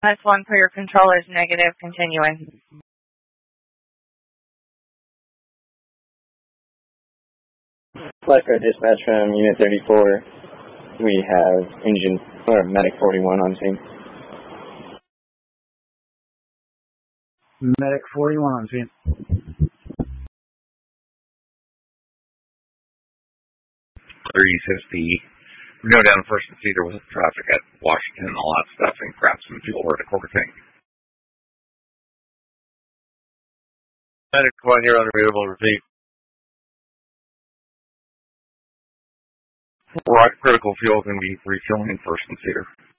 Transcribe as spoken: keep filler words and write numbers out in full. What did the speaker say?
That's one for your controllers, negative, continuing. Flashcard dispatch from Unit thirty-four. We have engine, or Medic forty-one on scene. Medic forty-one on scene. thirty fifty. We go down to First and Cedar with traffic at Washington and all that stuff and grab some fuel or the quarter tank. Medic one here unavailable, repeat. Right, critical fuel can be refilling First and Cedar.